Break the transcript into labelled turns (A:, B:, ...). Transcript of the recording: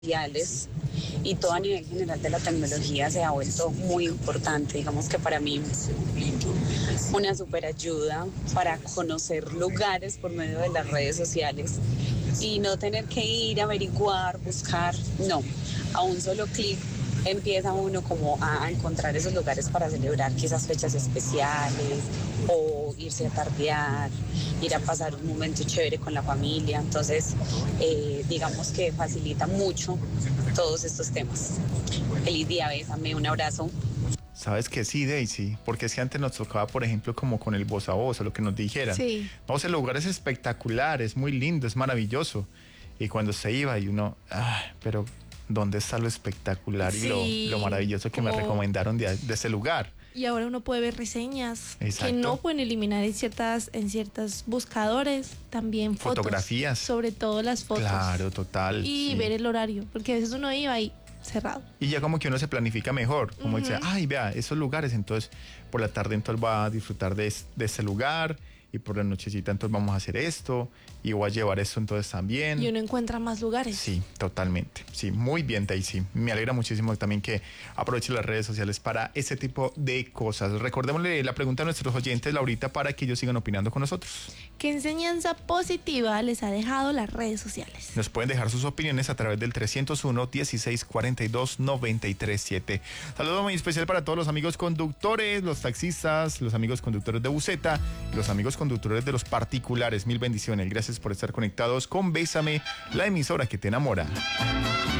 A: sociales y todo a nivel general de la tecnología se ha vuelto muy importante. Digamos que para mí una super ayuda para conocer lugares por medio de las redes sociales y no tener que ir a averiguar, buscar, no, a un solo clic empieza uno como a encontrar esos lugares para celebrar quizás fechas especiales o irse a tardear, ir a pasar un momento chévere con la familia. Entonces, digamos que facilita mucho todos estos temas. Feliz día, bésame, un abrazo.
B: Sabes que sí, Daisy, porque es que antes nos tocaba, por ejemplo, como con el voz a voz, o lo que nos dijeran.
C: Sí.
B: Vamos, el lugar es espectacular, es muy lindo, es maravilloso. Y cuando se iba y uno, pero ¿dónde está lo espectacular
C: Sí,
B: y lo maravilloso que me
C: como-
B: recomendaron de ese lugar?
C: Y ahora uno puede ver reseñas
B: Exacto.
C: que no pueden eliminar en ciertos buscadores, también fotos.
B: Fotografías.
C: Sobre todo las fotos.
B: Claro, total.
C: Y
B: sí.
C: ver el horario, porque a veces uno iba ahí cerrado.
B: Y ya como que uno se planifica mejor, como dice, ay, vea, esos lugares, entonces por la tarde entonces va a disfrutar de ese lugar y por la nochecita entonces vamos a hacer esto y voy a llevar esto entonces también.
C: Y uno encuentra más lugares.
B: Sí, totalmente. Sí, muy bien, Daisy. Me alegra muchísimo también que aproveche las redes sociales para ese tipo de cosas. Recordémosle la pregunta a nuestros oyentes, Laurita, para que ellos sigan opinando con nosotros.
C: ¿Qué enseñanza positiva les ha dejado las redes sociales?
B: Nos pueden dejar sus opiniones a través del 301-1642-937. Saludo muy especial para todos los amigos conductores, los taxistas, los amigos conductores de buseta, los amigos conductores de los particulares. Mil bendiciones. Gracias por estar conectados con Bésame, la emisora que te enamora.